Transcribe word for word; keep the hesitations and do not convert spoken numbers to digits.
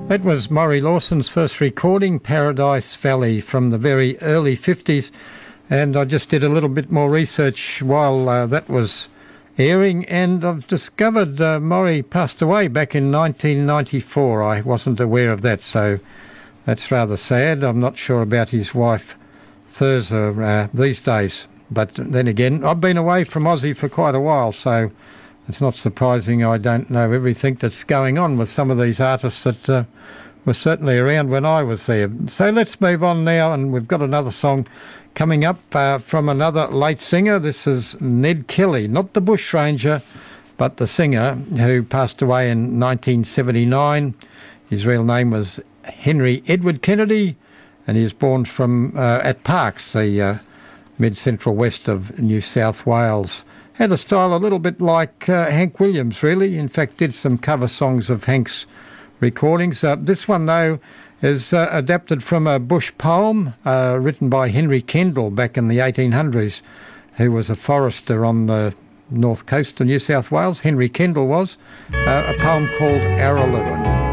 That was Maury Lawson's first recording, Paradise Valley, from the very early fifties. And I just did a little bit more research while uh, that was airing, and I've discovered uh, Maury passed away back in nineteen ninety-four. I wasn't aware of that, so that's rather sad. I'm not sure about his wife, Thurza, uh, these days. But then again, I've been away from Aussie for quite a while, so it's not surprising I don't know everything that's going on with some of these artists that uh, were certainly around when I was there. So let's move on now, and we've got another song coming up uh, from another late singer. This is Ned Kelly, not the bushranger, but the singer who passed away in nineteen seventy-nine. His real name was Henry Edward Kennedy, and he was born from uh, at Parkes, the uh, mid-central west of New South Wales. Had a style a little bit like uh, Hank Williams, really. In fact, did some cover songs of Hank's recordings. Uh, this one, though, is uh, adapted from a bush poem uh, written by Henry Kendall back in the eighteen hundreds, who was a forester on the north coast of New South Wales. Henry Kendall was. Uh, a poem called Araluen.